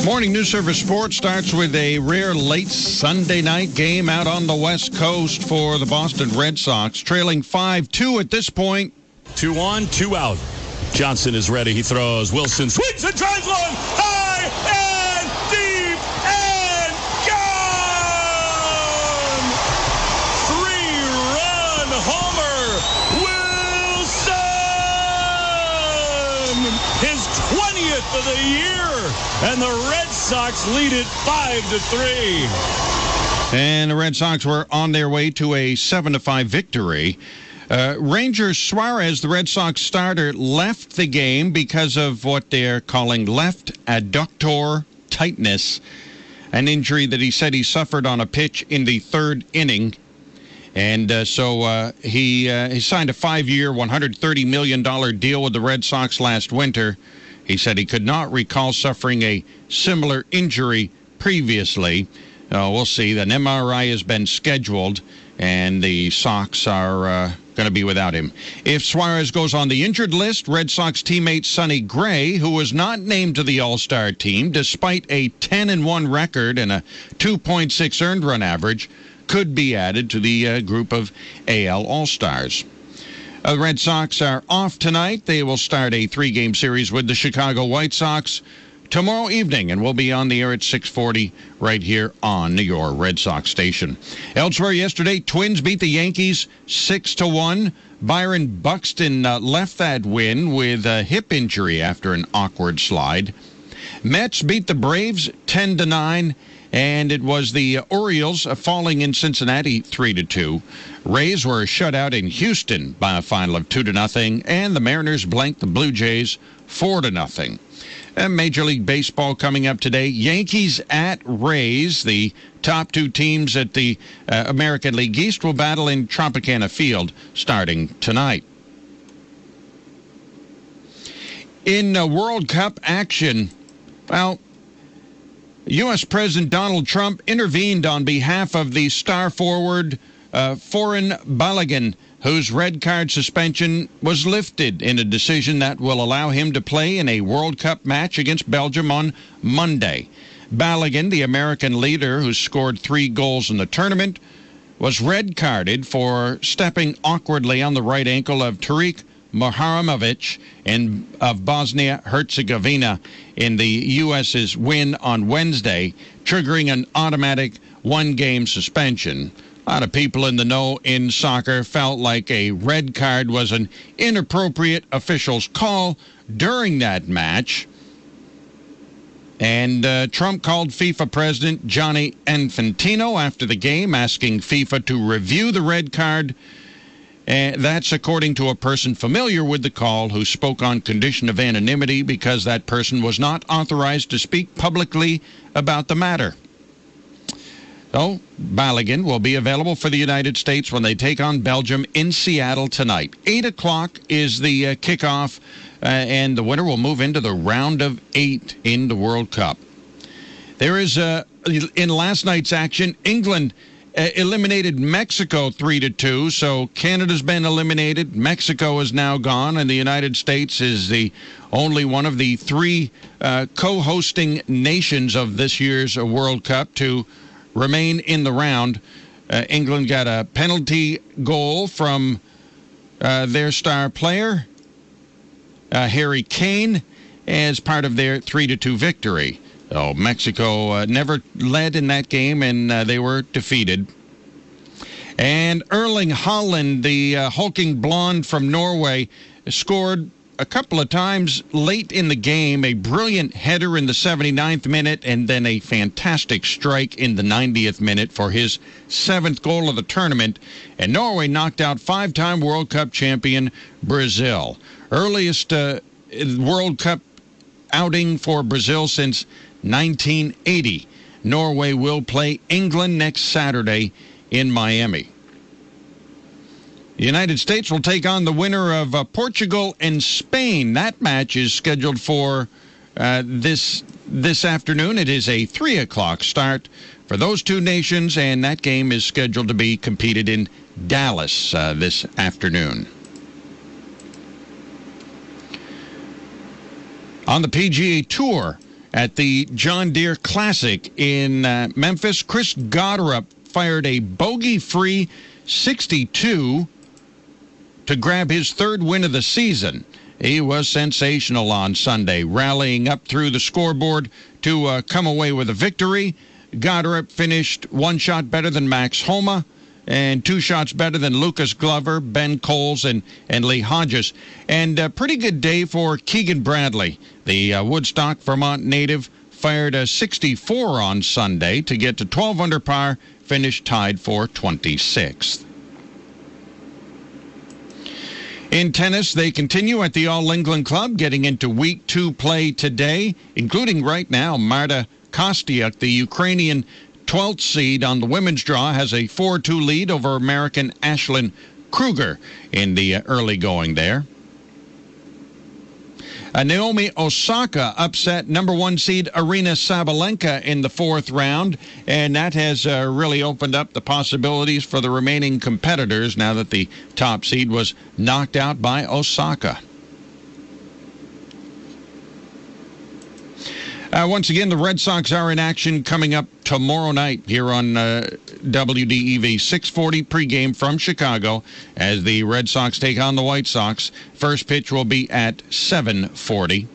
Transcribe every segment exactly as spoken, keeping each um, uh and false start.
Morning News Service Sports starts with a rare late Sunday night game out on the West Coast for the Boston Red Sox, trailing five two at this point. Two on, two out. Johnson is ready. He throws. Wilson swings and drives long, high and deep and gone! Three-run homer, Wilson! His twentieth of the year, and the Red Sox lead it five to three. And the Red Sox were on their way to a seven to five victory. Uh, Ranger Suarez, the Red Sox starter, left the game because of what they're calling left adductor tightness, an injury that he said he suffered on a pitch in the third inning. And uh, so uh, he, uh, he signed a five-year, one hundred thirty million dollars deal with the Red Sox last winter. He said he could not recall suffering a similar injury previously. Uh, we'll see. An M R I has been scheduled, and the Sox are uh, going to be without him. If Suarez goes on the injured list, Red Sox teammate Sonny Gray, who was not named to the All-Star team despite a ten and one record and a two point six earned run average, could be added to the uh, group of A L All-Stars. Uh, the Red Sox are off tonight. They will start a three-game series with the Chicago White Sox tomorrow evening, and we'll be on the air at six forty right here on your Red Sox station. Elsewhere yesterday, Twins beat the Yankees six to one. Byron Buxton uh, left that win with a hip injury after an awkward slide. Mets beat the Braves ten to nine, and it was the Orioles uh, falling in Cincinnati three to two. Rays were shut out in Houston by a final of two to nothing, and the Mariners blanked the Blue Jays four to nothing. And Major League Baseball coming up today. Yankees at Rays. The top two teams at the uh, American League East will battle in Tropicana Field starting tonight. In uh, World Cup action, well, U S President Donald Trump intervened on behalf of the star forward uh, Foran Balogun, whose red card suspension was lifted in a decision that will allow him to play in a World Cup match against Belgium on Monday. Balogun, the American leader who scored three goals in the tournament, was red-carded for stepping awkwardly on the right ankle of Tariq Moharamovic in, of Bosnia-Herzegovina in the U S's win on Wednesday, triggering an automatic one-game suspension. A lot of people in the know in soccer felt like a red card was an inappropriate official's call during that match. And uh, Trump called FIFA President Gianni Infantino after the game, asking FIFA to review the red card. Uh, that's according to a person familiar with the call who spoke on condition of anonymity because that person was not authorized to speak publicly about the matter. So, Balogun will be available for the United States when they take on Belgium in Seattle tonight. eight o'clock is the uh, kickoff, uh, and the winner will move into the round of eight in the World Cup. There is, uh, in last night's action, England uh, eliminated Mexico three to two, so Canada's been eliminated, Mexico is now gone, and the United States is the only one of the three uh, co-hosting nations of this year's uh, World Cup to remain in the round. Uh, England got a penalty goal from uh, their star player, uh, Harry Kane, as part of their three to two victory. So Mexico uh, never led in that game, and uh, they were defeated. And Erling Haaland, the uh, hulking blonde from Norway, scored a couple of times late in the game, a brilliant header in the seventy-ninth minute, and then a fantastic strike in the ninetieth minute for his seventh goal of the tournament. And Norway knocked out five-time World Cup champion Brazil. Earliest uh, World Cup outing for Brazil since nineteen eighty. Norway will play England next Saturday in Miami. The United States will take on the winner of uh, Portugal and Spain. That match is scheduled for uh, this this afternoon. It is a three o'clock start for those two nations, and that game is scheduled to be competed in Dallas uh, this afternoon. On the P G A Tour, At the John Deere Classic in uh, Memphis, Chris Gotterup fired a bogey-free sixty-two to grab his third win of the season. He was sensational on Sunday, rallying up through the scoreboard to uh, come away with a victory. Gotterup finished one shot better than Max Homa and two shots better than Lucas Glover, Ben Coles, and, and Lee Hodges. And a pretty good day for Keegan Bradley. The uh, Woodstock, Vermont native, fired a sixty-four on Sunday to get to twelve under par, finished tied for twenty-sixth. In tennis, they continue at the All England Club, getting into week two play today, including right now Marta Kostyuk, the Ukrainian twelfth seed on the women's draw, has a four two lead over American Ashlyn Kruger in the early going there. Uh, Naomi Osaka upset number one seed Arina Sabalenka in the fourth round, and that has uh, really opened up the possibilities for the remaining competitors now that the top seed was knocked out by Osaka. Uh, once again, the Red Sox are in action coming up tomorrow night here on uh, W D E V six forty pregame from Chicago as the Red Sox take on the White Sox. First pitch will be at seven forty.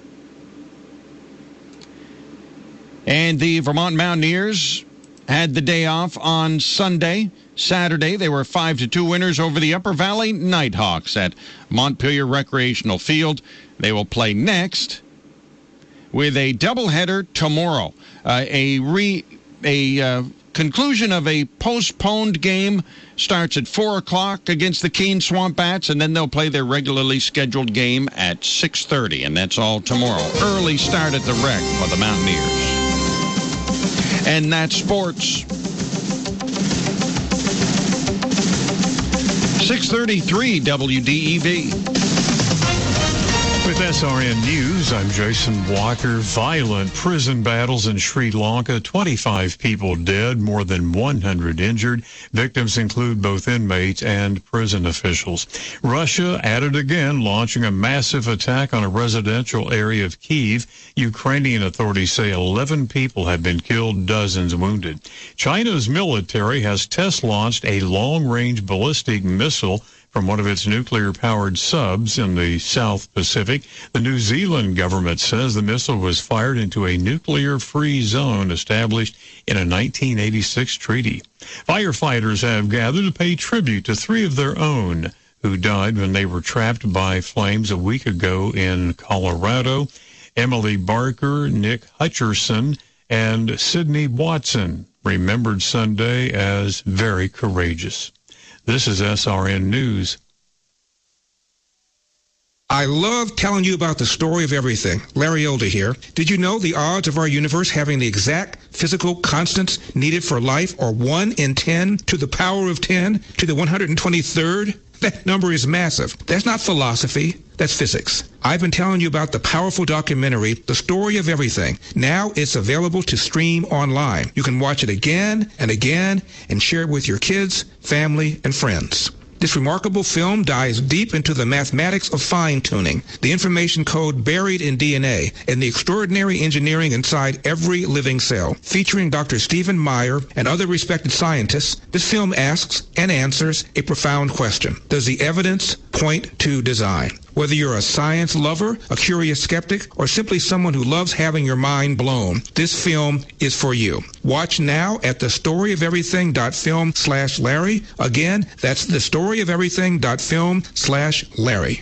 And the Vermont Mountaineers had the day off on Sunday. Saturday, they were five to two winners over the Upper Valley Nighthawks at Montpelier Recreational Field. They will play next with a doubleheader tomorrow. Uh, a re a uh, conclusion of a postponed game starts at four o'clock against the Keene Swamp Bats, and then they'll play their regularly scheduled game at six thirty, and that's all tomorrow. Early start at the Rec for the Mountaineers. And that's sports. six thirty-three W D E V. With S R N News, I'm Jason Walker. Violent prison battles in Sri Lanka. twenty-five people dead, more than one hundred injured. Victims include both inmates and prison officials. Russia at it again, launching a massive attack on a residential area of Kyiv. Ukrainian authorities say eleven people have been killed, dozens wounded. China's military has test-launched a long-range ballistic missile from one of its nuclear-powered subs in the South Pacific. The New Zealand government says the missile was fired into a nuclear-free zone established in a nineteen eighty-six treaty. Firefighters have gathered to pay tribute to three of their own who died when they were trapped by flames a week ago in Colorado. Emily Barker, Nick Hutcherson, and Sidney Watson, remembered Sunday as very courageous. This is S R N News. I love telling you about the story of everything. Larry Older here. Did you know the odds of our universe having the exact physical constants needed for life are one in ten to the power of ten to the one hundred twenty-third? That number is massive. That's not philosophy. That's physics. I've been telling you about the powerful documentary, The Story of Everything. Now it's available to stream online. You can watch it again and again and share it with your kids, family, and friends. This remarkable film dives deep into the mathematics of fine-tuning, the information code buried in D N A, and the extraordinary engineering inside every living cell. Featuring Doctor Stephen Meyer and other respected scientists, this film asks and answers a profound question. Does the evidence point to design? Whether you're a science lover, a curious skeptic, or simply someone who loves having your mind blown, this film is for you. Watch now at thestoryoferything.film slash Larry. Again, that's thestoryoferything.film slash Larry.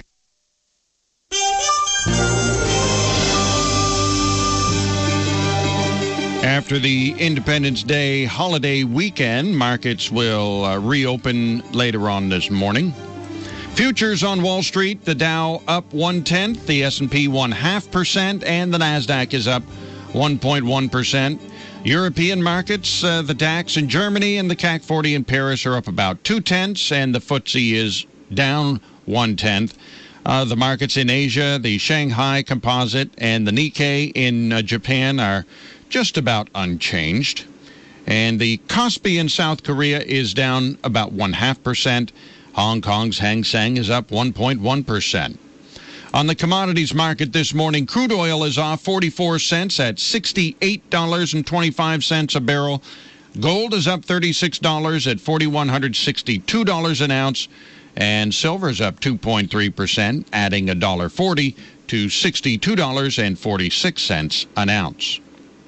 After the Independence Day holiday weekend, markets will uh, reopen later on this morning. Futures on Wall Street, the Dow up one-tenth, the S and P one-half percent, and the NASDAQ is up one point one percent. European markets, uh, the DAX in Germany and the C A C forty in Paris are up about two-tenths, and the F T S E is down one-tenth. Uh, the markets in Asia, the Shanghai Composite and the Nikkei in uh, Japan are just about unchanged. And the Kospi in South Korea is down about one-half percent. Hong Kong's Hang Seng is up one point one percent. On the commodities market this morning, crude oil is off forty-four cents at sixty-eight dollars and twenty-five cents a barrel. Gold is up thirty-six dollars at four thousand one hundred sixty-two dollars an ounce. And silver is up two point three percent, adding one dollar forty to sixty-two dollars and forty-six cents an ounce.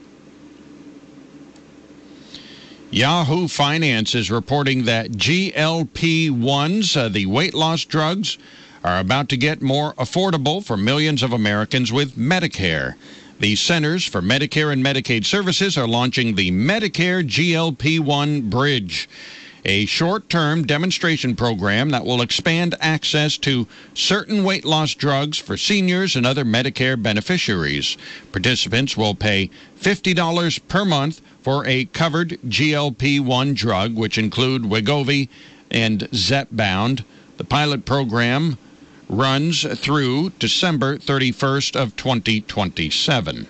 Yahoo Finance is reporting that G L P ones, uh, the weight loss drugs, are about to get more affordable for millions of Americans with Medicare. The Centers for Medicare and Medicaid Services are launching the Medicare G L P one Bridge, a short-term demonstration program that will expand access to certain weight loss drugs for seniors and other Medicare beneficiaries. Participants will pay fifty dollars per month for a covered G L P one drug, which include Wegovy and Zepbound. The pilot program runs through December thirty-first of twenty twenty-seven.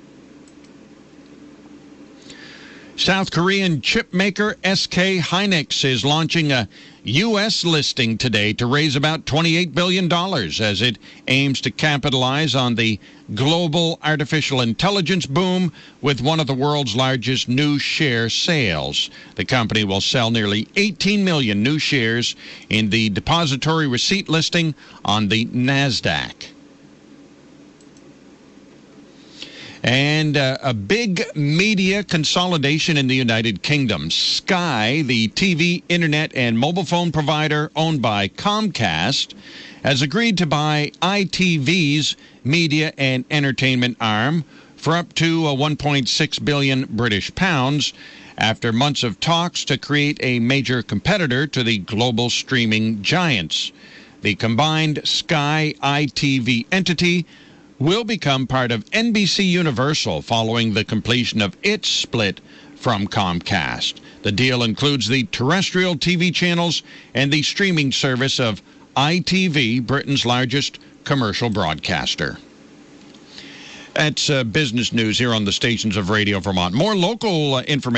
South Korean chip maker S K Hynix is launching a U S listing today to raise about twenty-eight billion dollars as it aims to capitalize on the global artificial intelligence boom with one of the world's largest new share sales. The company will sell nearly eighteen million new shares in the depository receipt listing on the NASDAQ. And uh, a big media consolidation in the United Kingdom. Sky, the T V, internet, and mobile phone provider owned by Comcast, has agreed to buy I T V's media and entertainment arm for up to uh, one point six billion British pounds after months of talks to create a major competitor to the global streaming giants. The combined Sky I T V entity will become part of N B C Universal following the completion of its split from Comcast. The deal includes the terrestrial T V channels and the streaming service of I T V, Britain's largest commercial broadcaster. That's uh, business news here on the stations of Radio Vermont. More local uh, information.